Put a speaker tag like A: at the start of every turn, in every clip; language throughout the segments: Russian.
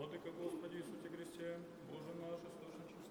A: Владыка Господи Иисусе Христе, Боже наш, источник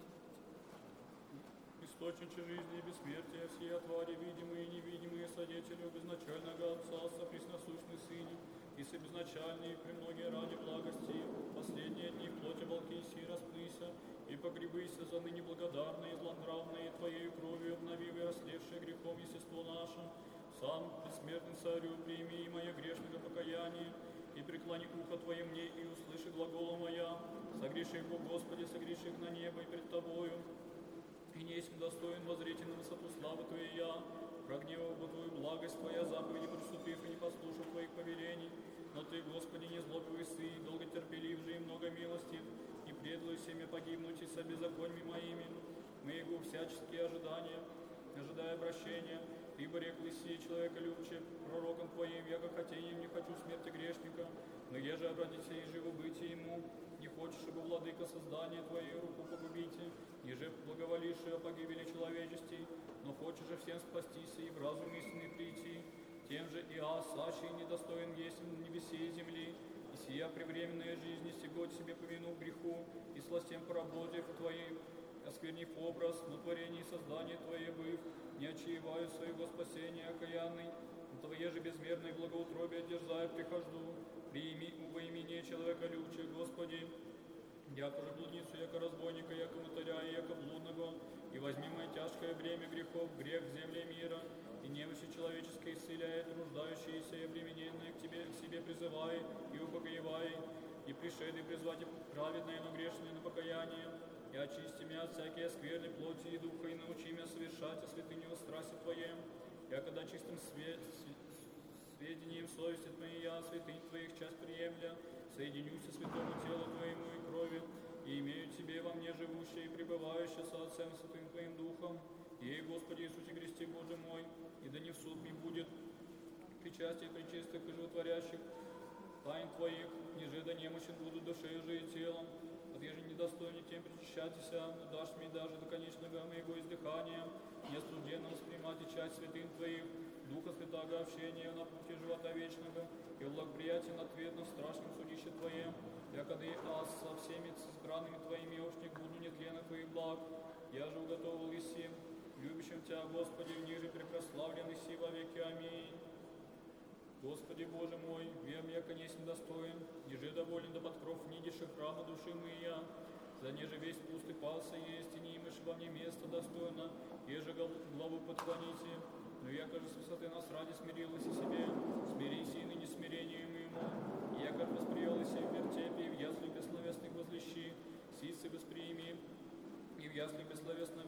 A: источниче жизни и бессмертия, все твари, видимые и невидимые, содетели безначального Отца, сопресносущный Сыне, и собезначальные, премногие ради благости, последние дни в плоти волкиси, распнися, и погребыся за ныне благодарные, злонравные, Твоею кровью обновив и расслевшее грехом естество наше, сам, бессмертный Царю, прими мое грешное покаяние, и преклони ухо Твое мне, и услыши глагола моя, согреших Бог Господи, согреших на небо и пред Тобою, и не есть достоин воззреть на высоту славы Твоей я, прогневав бы Твою благость Твоя, заповеди приступив и не послушав Твоих повелений. Но Ты, Господи, не злобивый сы, долго терпелив же и много милостив, и предлую всеми погибнуть и со беззаконьями моими, моего всяческие ожидания, ожидая обращения, ибо рекли сие человека любче, пророком Твоим, яко хотением не хочу смерти грешника, но еже обратиться и живобытие ему, не хочешь, чтобы, владыка, создание Твоей руку погубите, еже благоволишь о погибели человечестей, но хочешь же всем спастися и в разум истинный прийти, тем же и сащий недостоин есть на небесе и земли, и сия превременная жизнь сего себе помянув греху, и сластем поработив Твоим, осквернив образ, на творении и создании Твое быв, не очаеваю своего спасения окаянный, на Твое же безмерное благоутробие дерзая прихожду, прими во имени человека любче, Господи, яко же блудницу, яко разбойника, яко мотаря и яко блудного, и возьми мое тяжкое бремя грехов, грех в земле мира, и немощи человеческой исцеляет, нуждающиеся и обремененные к себе призывай и упокоевай, и пришедший призвать праведное, но грешное на покаяние, и очисти меня от всякие скверны плоти и духа, и научи меня совершать святыню страсти Твоем, я когда чистым сведением совести Твоей я, святынь Твоих часть приемля, соединюсь со святому телу Твоему и крови, и имею Тебе во мне живущее и пребывающее со Отцем Святым Твоим Духом, и, Господи Иисусе Христе, Боже мой, и да не в суд мне будет причастие пречистых и животворящих тайн Твоих, ниже да немощен буду душею же и телом, от еже недостойный тем причащатися, но дашь мне даже до конечного моего издыхания, неосужденно воспринимать и часть святынь Твоих, Духа Святаго общения на пути живота вечного, и благоприятен ответно в страшном судище Твоем, якоды и со всеми избранными Твоими ошник буду нетленных Твоих благ, я же уготовил и сим, любящим Тебя, Господи, ниже препрославленный си во веки. Аминь. Господи Боже мой, вем, яко несть недостоин, ниже доволен до подкров нидиши храма души моя, за неже весь пустый пался есть, и не имешь во мне места достойно, еже главу подклоните, но яко же с высоты нас ради смирилась и себе, смирись и ныне смирением ему, и яко восприялась и в вертепе, и в ясли бессловесных возлещи, сицы восприими, и в ясли бессловесном